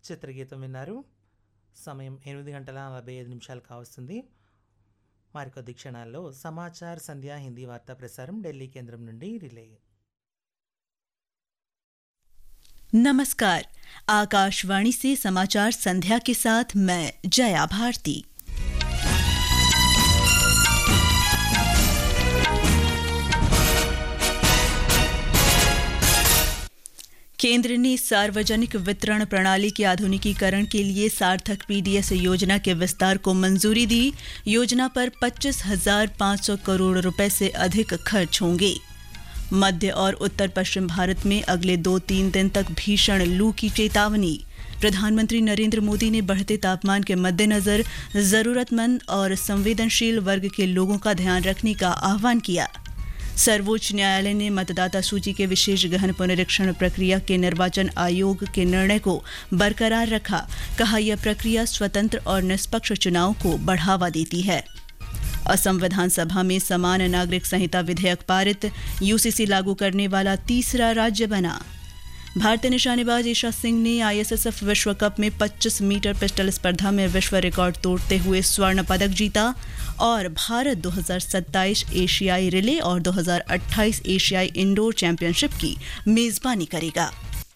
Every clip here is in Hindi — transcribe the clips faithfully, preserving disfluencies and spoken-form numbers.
చిత్రగీతం విన్నారు. సమయం ఎనిమిది గంటల నలభై ఐదు నిమిషాలు కావస్తుంది. మరికొద్ది క్షణాల్లో సమాచార్ సంధ్య హిందీ వార్తా ప్రసారం ఢిల్లీ కేంద్రం నుండి రిలే. नमस्कार, आकाशवाणी से समाचार संध्या के साथ मैं जया भारती। केंद्र ने सार्वजनिक वितरण प्रणाली के आधुनिकीकरण के लिए सार्थक पीडीएस योजना के विस्तार को मंजूरी दी। योजना पर पच्चीस हजार पाँच सौ करोड़ रुपए से अधिक खर्च होंगे। मध्य और उत्तर पश्चिम भारत में अगले दो तीन दिन तक भीषण लू की चेतावनी। प्रधानमंत्री नरेंद्र मोदी ने बढ़ते तापमान के मद्देनजर जरूरतमंद और संवेदनशील वर्ग के लोगों का ध्यान रखने का आह्वान किया। सर्वोच्च न्यायालय ने मतदाता सूची के विशेष गहन पुनरीक्षण प्रक्रिया के निर्वाचन आयोग के निर्णय को बरकरार रखा। कहा, यह प्रक्रिया स्वतंत्र और निष्पक्ष चुनाव को बढ़ावा देती है। असम विधानसभा में समान नागरिक संहिता विधेयक पारित, यूसीसी लागू करने वाला तीसरा राज्य बना। भारतीय निशानेबाज ईशा सिंह ने आईएसएसएफ विश्व कप में पच्चीस मीटर पिस्टल स्पर्धा में विश्व रिकॉर्ड तोड़ते हुए स्वर्ण पदक जीता और भारत दो हज़ार सत्ताईस एशियाई रिले और दो हज़ार अट्ठाईस एशियाई इंडोर चैंपियनशिप की मेजबानी करेगा।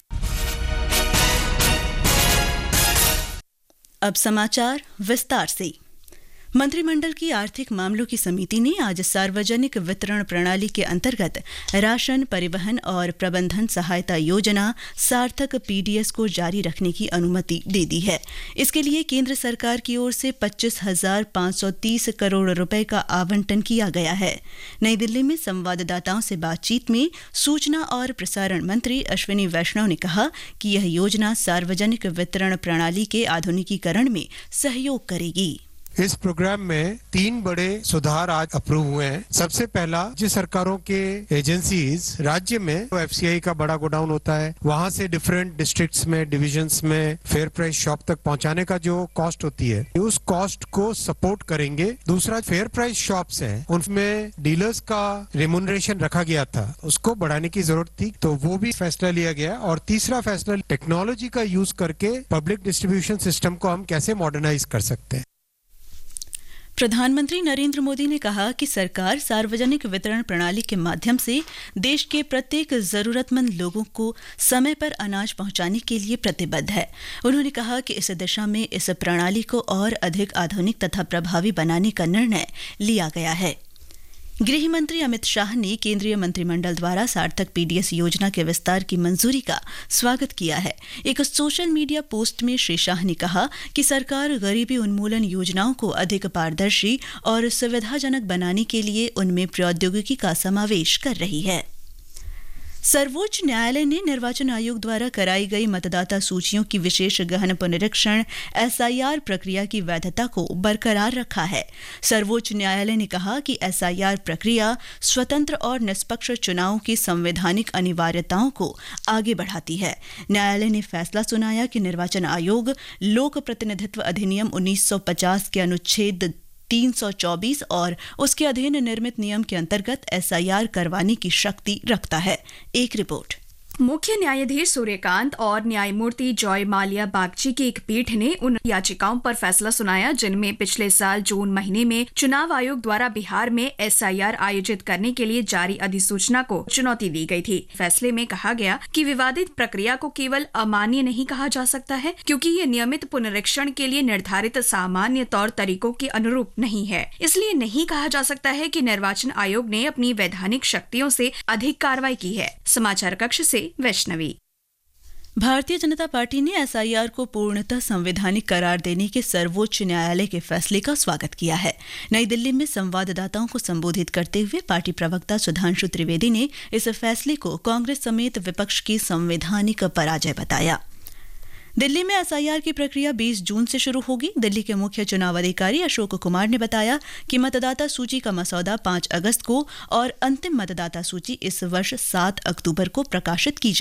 अब समाचार विस्तार से। मंत्रिमंडल की आर्थिक मामलों की समिति ने आज सार्वजनिक वितरण प्रणाली के अंतर्गत राशन, परिवहन और प्रबंधन सहायता योजना सार्थक पीडीएस को जारी रखने की अनुमति दे दी है। इसके लिए केंद्र सरकार की ओर से पच्चीस हजार पाँच सौ तीस करोड़ रुपए का आवंटन किया गया है। नई दिल्ली में संवाददाताओं से बातचीत में सूचना और प्रसारण मंत्री अश्विनी वैष्णव ने कहा कि यह योजना सार्वजनिक वितरण प्रणाली के आधुनिकीकरण में सहयोग करेगी। इस प्रोग्राम में तीन बड़े सुधार आज अप्रूव हुए हैं। सबसे पहला, राज्य सरकारों के एजेंसीज राज्य में तो एफसीआई का बड़ा गोडाउन होता है, वहां से डिफरेंट डिस्ट्रिक्ट्स में, डिविजन्स में फेयर प्राइस शॉप तक पहुंचाने का जो कॉस्ट होती है, उस कॉस्ट को सपोर्ट करेंगे। दूसरा, फेयर प्राइस शॉप्स हैं, उनमें डीलर्स का रेम्यूनरेशन रखा गया था, उसको बढ़ाने की जरूरत थी, तो वो भी फैसला लिया गया। और तीसरा फैसला, टेक्नोलॉजी का यूज करके पब्लिक डिस्ट्रीब्यूशन सिस्टम को हम कैसे मॉडर्नाइज कर सकते हैं। प्रधानमंत्री नरेंद्र मोदी ने कहा कि सरकार सार्वजनिक वितरण प्रणाली के माध्यम से देश के प्रत्येक जरूरतमंद लोगों को समय पर अनाज पहुंचाने के लिए प्रतिबद्ध है। उन्होंने कहा कि इस दिशा में इस प्रणाली को और अधिक आधुनिक तथा प्रभावी बनाने का निर्णय लिया गया है। गृह मंत्री अमित शाह ने केंद्रीय मंत्रिमंडल द्वारा सार्थक पीडीएस योजना के विस्तार की मंजूरी का स्वागत किया है। एक सोशल मीडिया पोस्ट में श्री शाह ने कहा कि सरकार गरीबी उन्मूलन योजनाओं को अधिक पारदर्शी और सुविधाजनक बनाने के लिए उनमें प्रौद्योगिकी का समावेश कर रही है। सर्वोच्च न्यायालय ने निर्वाचन आयोग द्वारा कराई गई मतदाता सूचियों की विशेष गहन पुनरीक्षण एसआईआर प्रक्रिया की वैधता को बरकरार रखा है। सर्वोच्च न्यायालय ने कहा कि एसआईआर प्रक्रिया स्वतंत्र और निष्पक्ष चुनाव की संवैधानिक अनिवार्यताओं को आगे बढ़ाती है। न्यायालय ने फैसला सुनाया कि निर्वाचन आयोग लोक प्रतिनिधित्व अधिनियम उन्नीस सौ पचास के अनुच्छेद तीन सौ चौबीस और उसके अधीन निर्मित नियम के अंतर्गत एसआईआर करवाने की शक्ति रखता है। एक रिपोर्ट। मुख्य न्यायाधीश सूर्यकांत और न्यायमूर्ति जॉय माल्या बागची की एक पीठ ने उन याचिकाओं पर फैसला सुनाया जिनमें पिछले साल जून महीने में चुनाव आयोग द्वारा बिहार में एसआईआर आयोजित करने के लिए जारी अधिसूचना को चुनौती दी गई थी। फैसले में कहा गया कि विवादित प्रक्रिया को केवल अमान्य नहीं कहा जा सकता है क्योंकि ये नियमित पुनरीक्षण के लिए निर्धारित सामान्य तौर तरीकों के अनुरूप नहीं है। इसलिए नहीं कहा जा सकता है कि निर्वाचन आयोग ने अपनी वैधानिक शक्तियों से अधिक कार्रवाई की है। समाचार कक्ष से वैष्णवी। भारतीय जनता पार्टी ने एसआईआर को पूर्णतः संवैधानिक करार देने के सर्वोच्च न्यायालय के फैसले का स्वागत किया है। नई दिल्ली में संवाददाताओं को संबोधित करते हुए पार्टी प्रवक्ता सुधांशु त्रिवेदी ने इस फैसले को कांग्रेस समेत विपक्ष की संवैधानिक पराजय बताया। दिल्ली में एसआईआर की प्रक्रिया बीस जून से शुरू होगी। दिल्ली के मुख्य चुनाव अधिकारी अशोक कुमार ने बताया कि मतदाता सूची का मसौदा पाँच अगस्त को और अंतिम मतदाता सूची इस वर्ष सात अक्टूबर को प्रकाशित की